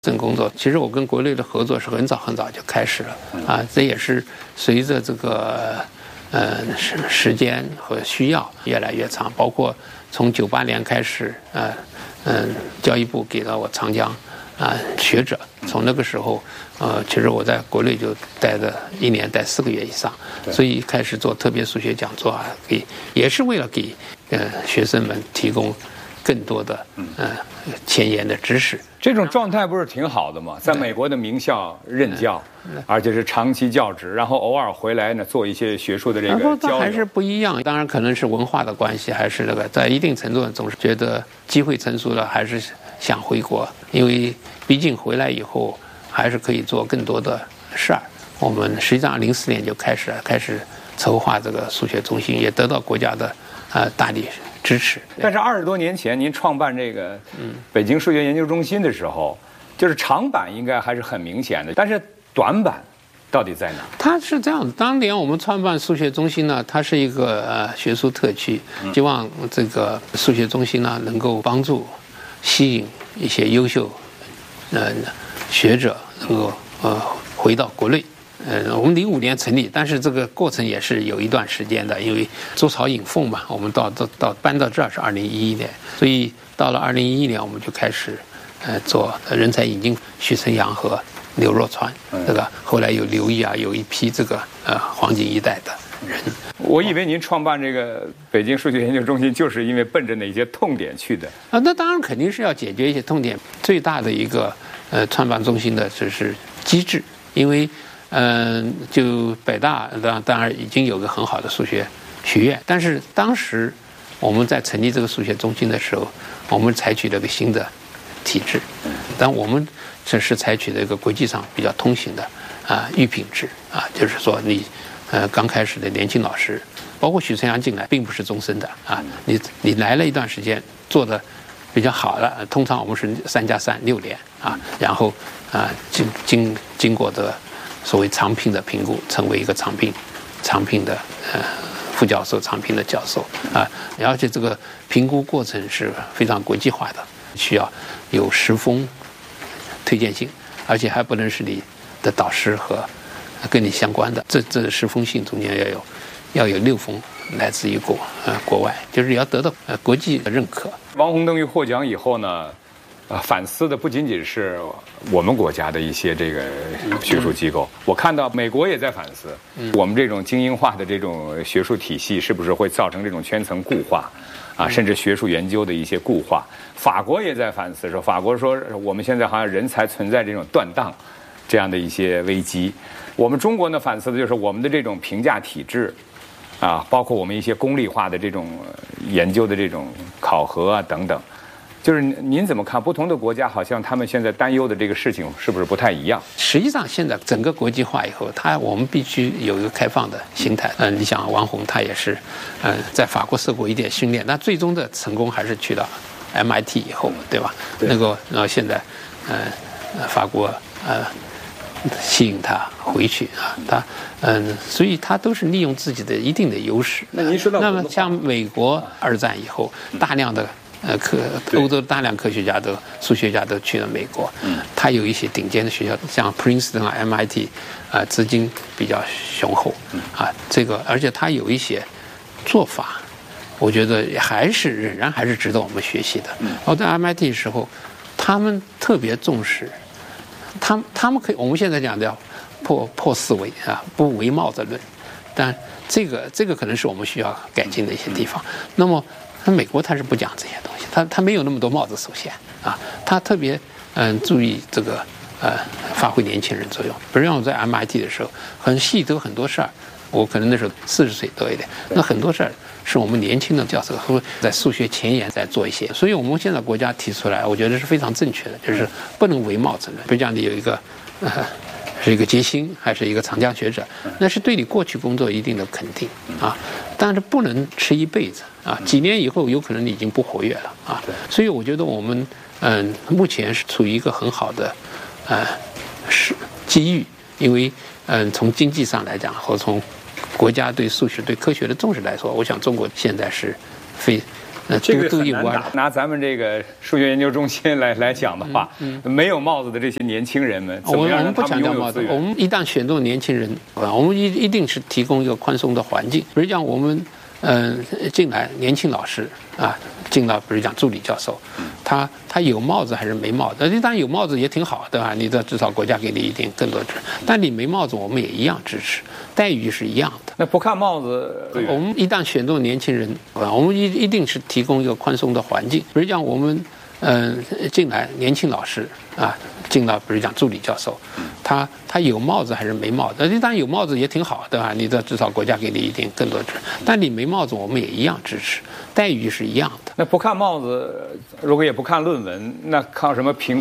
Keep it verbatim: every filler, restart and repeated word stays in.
政工作，其实我跟国内的合作是很早很早就开始了啊，这也是随着这个呃时时间和需要越来越长，包括从九八年开始，呃嗯，教育部给了我长江啊学者，从那个时候，呃，其实我在国内就待了一年，待四个月以上，所以开始做特别数学讲座啊，给也是为了给呃学生们提供更多的呃前沿的知识。 这种状态不是挺好的吗？在美国的名校任教，而且是长期教职，然后偶尔回来呢做一些学术的这个交流， 还是不一样。当然可能是文化的关系，还是那个在一定程度上总是觉得机会成熟了，还是想回国，因为毕竟回来以后还是可以做更多的事儿。我们实际上零四年就开始开始筹划这个数学中心，也得到国家的呃大力支持。 但是二十多年前您创办这个北京数学研究中心的时候，就是长板应该还是很明显的，但是短板到底在哪？ 它是这样，当年我们创办数学中心呢，它是一个呃学术特区，希望这个数学中心呢能够帮助吸引一些优秀呃学者能够呃回到国内。呃，我们零五年成立，但是这个过程也是有一段时间的，因为周朝引凤嘛，我们到到到搬到这儿是二零一一年，所以到了二零一一年我们就开始呃做人才引进，许承阳和刘若川，这个后来有刘毅啊，有一批这个呃黄金一代的人。 我以为您创办这个北京数学研究中心就是因为奔着哪些痛点去的啊？那当然肯定是要解决一些痛点。最大的一个呃创办中心的就是机制，因为嗯、呃，就北大当当然已经有个很好的数学学院，但是当时我们在成立这个数学中心的时候，我们采取了个新的体制，但我们这是采取了一个国际上比较通行的啊预品制啊，就是说你呃刚开始的年轻老师，包括许承阳进来，并不是终身的啊，你你来了一段时间做的比较好了，通常我们是三加三六年啊，然后啊经经经过的所谓长聘的评估，成为一个长聘长聘的呃副教授、长聘的教授啊，而且这个评估过程是非常国际化的，需要有十封推荐信，而且还不能是你的导师和跟你相关的，这这十封信中间要有要有六封来自于国呃国外，就是要得到呃国际的认可。 王洪登玉获奖以后呢，呃，反思的不仅仅是我们国家的一些这个学术机构，我看到美国也在反思，我们这种精英化的这种学术体系是不是会造成这种圈层固化，啊，甚至学术研究的一些固化。法国也在反思说，法国说我们现在好像人才存在这种断档这样的一些危机。我们中国呢反思的就是我们的这种评价体制，啊，包括我们一些功利化的这种研究的这种考核啊等等。就是您怎么看？不同的国家好像他们现在担忧的这个事情是不是不太一样？ 实际上，现在整个国际化以后，它我们必须有一个开放的心态。嗯、呃，你想王洪他也是，嗯、呃，在法国受过一点训练，但最终的成功还是去到 M I T 以后，对吧？对那个，然后现在，呃，法国呃吸引他回去啊，他嗯、呃，所以他都是利用自己的一定的优势。 那您说到那么像美国二战以后，大量的。呃，科欧洲大量科学家都、数学家都去了美国。嗯，他有一些顶尖的学校，像 Princeton 啊、M I T， 啊、呃，资金比较雄厚。啊，这个而且他有一些做法，我觉得还是仍然还是值得我们学习的。嗯，我在 M I T 的时候，他们特别重视，他们他们可以我们现在讲的破破思维啊，不唯帽子论，但这个这个可能是我们需要改进的一些地方。那么。那美国他是不讲这些东西，他他没有那么多帽子，首先啊，他特别嗯注意这个呃发挥年轻人作用。比如让我在 M I T 的时候，很细都很多事儿，我可能那时候四十岁多一点，那很多事儿是我们年轻的教授会在数学前沿在做一些，所以我们现在国家提出来，我觉得是非常正确的，就是不能唯帽子论。比如讲你有一个呃是一个杰星还是一个长江学者，那是对你过去工作一定的肯定啊，但是不能吃一辈子啊，几年以后有可能你已经不活跃了啊。所以我觉得我们嗯目前是处于一个很好的呃是机遇，因为嗯从经济上来讲和从国家对数学对科学的重视来说，我想中国现在是非呃， 这个独一无二的。 拿咱们这个数学研究中心来来讲的话，嗯嗯、没有帽子的这些年轻人们，怎么样让他们拥有资源？ 我们一旦选中年轻人，啊，我们一一定是提供一个宽松的环境。比如讲，我们嗯、呃、进来年轻老师啊，进到比如讲助理教授，他他有帽子还是没帽子？当然有帽子也挺好的啊，你的至少国家给你一点更多支持。但你没帽子，我们也一样支持，待遇是一样的。 那不看帽子， 我们一旦选中年轻人，啊，我们一一定是提供一个宽松的环境。比如讲，我们嗯、呃、进来年轻老师啊，进到比如讲助理教授，他他有帽子还是没帽子？当然有帽子也挺好的啊，你的至少国家给你一点更多支持。但你没帽子，我们也一样支持，待遇是一样的。 那不看帽子，如果也不看论文，那靠什么评？